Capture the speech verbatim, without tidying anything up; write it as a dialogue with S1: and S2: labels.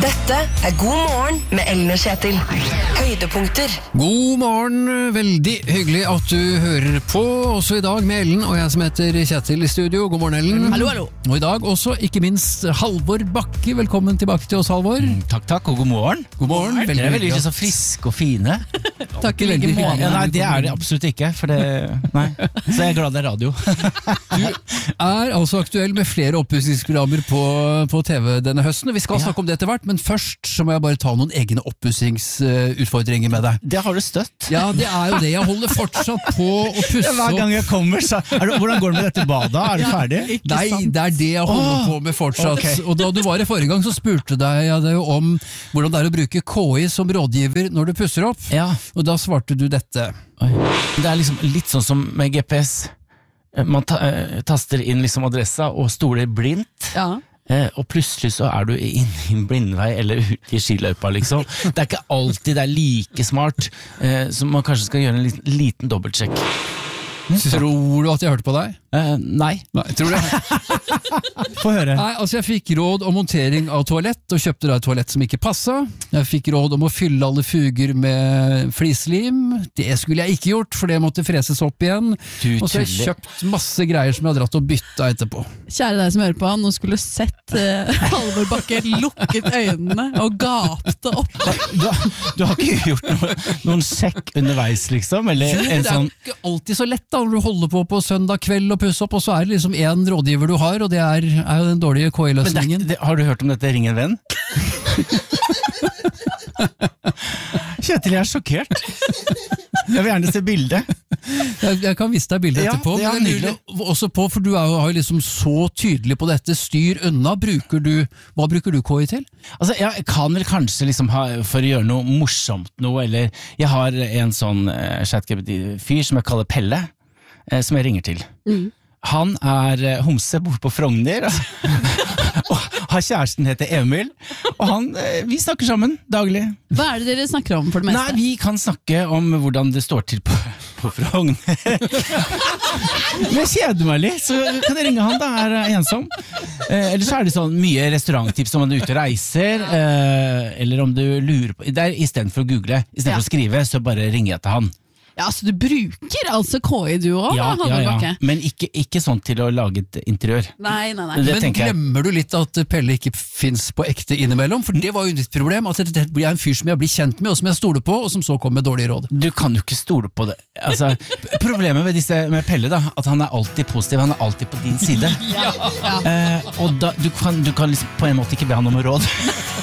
S1: Dette er God morgen med Ellen og Kjetil. Høydepunkter.
S2: God morgen, veldig hyggelig at du hører på. Også i dag med Ellen og jeg som heter Kjetil i studio. God morgen, Ellen.
S3: Hallo, hallo.
S2: Og i dag også ikke minst Halvor Bakke. Velkommen tilbake til oss, Halvor.
S3: Mm, takk, takk, og god morgen.
S2: God morgen.
S3: Veldig, Dere er veldig så friske og fine.
S2: Takk, veldig hyggelig.
S3: Ja, nei, det er det absolutt ikke, for det, nei. Så jeg er glad det er radio.
S2: Du er altså aktuell med flere oppussingsprogrammer på, på T V denne høsten, og vi skal
S3: Ja.
S2: snakke om det etter hvert, men først så må jeg bare ta noen egne oppussingsutfordringer med deg.
S3: Det har du støtt.
S2: Ja, det er jo det. Jeg holder fortsatt på å pusse opp.
S3: Hver gang jeg kommer, så er det, hvordan går det med dette badet? Er du ferdig?
S2: Nei, det er det jeg holder
S3: Åh,
S2: på med fortsatt.
S3: ok.
S2: Og da du var i forrige gang, så spurte deg jeg deg jo om hvordan det er å bruke K I som rådgiver når du pusser opp.
S3: Ja.
S2: Og da svarte du dette.
S3: Oi. Det er liksom litt sånn som med G P S. Man ta, eh, taster inn liksom adressa og stoler blindt.
S4: Ja.
S3: Eh, og plutselig så er du inne i en blindvei eller ute i skiløypa, liksom. Det er ikke alltid det er like smart, eh, så man kanskje skal gjøre en liten, liten dobbeltsjekk.
S2: Tror du at jeg hørte på deg?
S3: Eh, nei,
S2: Nei, tror du?
S3: få høre.
S2: Nei, altså jeg fikk råd om montering av toalett og kjøpte da et toalett som ikke passet. Jeg fikk råd om å fylle alle fuger med flislim. Det skulle jeg ikke gjort, for det måtte freses opp igjen.
S3: Du
S2: Og så har jeg
S3: tuller.
S2: kjøpt masse greier som jeg har dratt og bytta etterpå.
S4: Kjære deg som hører på, nå skulle du sett uh, Halvor Bakke lukket øynene og gapte opp.
S3: Du, har- du har ikke gjort noe, noen sjekk underveis, liksom? Eller
S2: Det
S3: en
S2: er
S3: sånn
S2: jo ikke alltid så lett da, når du holder på på søndag kveld og pusse opp, og så er det liksom en rådgiver du har, og det er, er jo den dårlige K
S3: Men det,
S2: I-løsningen.
S3: er- det, har du hørt om dette Ring en venn? Kjetil, jeg er sjokkert. Jeg vil gjerne se bildet.
S2: Jeg, jeg kan vise deg bildet
S3: Ja,
S2: etterpå,
S3: det er
S2: men jeg lurer også på, for du er jo har jo liksom så tydelig på dette, styr unna, bruker du, hva bruker du K I til?
S3: Altså, Jeg kan vel kanskje liksom ha, for å gjøre noe morsomt noe, eller jeg har en sånn uh, chat-G P T-fyr som jeg kaller Pelle, eh, som jeg ringer til.
S4: Mm.
S3: Han er eh, homse bort på Frogner, og har kjæresten heter Emil, og han, eh, vi snakker sammen daglig.
S4: Hva er det dere snakker om for det
S3: Nei,
S4: meste?
S3: vi kan snakke om hvordan det står til på, på Frogner. Men jeg kjeder meg litt, så kan jeg ringe han da, er jeg ensom. Eh, eller så er det sånn mye restauranttips om du er ute og reiser, eh, eller om du lurer på, det er i stedet for å google, i stedet
S4: Ja.
S3: for å skrive, så bare ringer jeg til han.
S4: Ja, så du bruker altså K I du også,
S3: Ja,
S4: Halvor
S3: ja, ja.
S4: Bakke?
S3: Men ikke, ikke sånn til å lage et interiør.
S4: Nei, nei, nei.
S3: Det
S2: Men
S3: tenker jeg.
S2: glemmer du litt at Pelle ikke finnes på ekte innimellom? For det var jo ditt problem, at dette blir en fyr som jeg blir kjent med, og som jeg stoler på, og som så kommer med dårlige råd.
S3: Du kan jo ikke stole på det. Altså, problemet med, disse, med Pelle da, at han er alltid positiv, han er alltid på din side.
S4: Ja.
S3: Eh, og da, du kan, du kan liksom på en måte ikke be han om råd.